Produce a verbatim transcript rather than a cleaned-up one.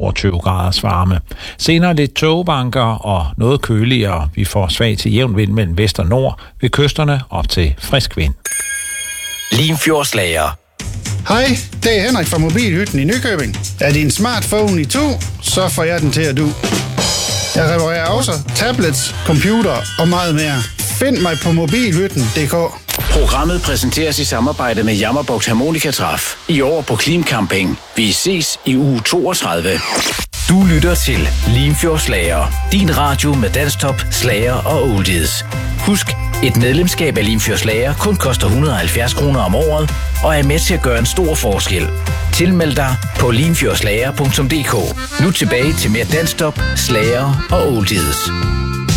toogtyve graders varme. Senere lidt tågebanker og noget køligere. Vi får svag til jævn vind mellem vest og nord. Ved kysterne op til frisk vind. Limfjordslager. Hej, det er Henrik fra Mobilhytten i Nykøbing. Er din smartphone i to, så får jeg den til at du. Jeg reparerer også tablets, computer og meget mere. Find mig på mobilhytten punktum d k. Programmet præsenteres i samarbejde med Jammerbugt Harmonikatræf. I år på Klim Camping. Vi ses i uge toogtredive. Du lytter til Limfjordslager. Din radio med dansktop, slager og oldies. Husk, et medlemskab af Limfjordslager kun koster et hundrede og halvfjerds kroner om året og er med til at gøre en stor forskel. Tilmeld dig på limfjordslager punktum d k. Nu tilbage til mere dansktop, slager og oldies.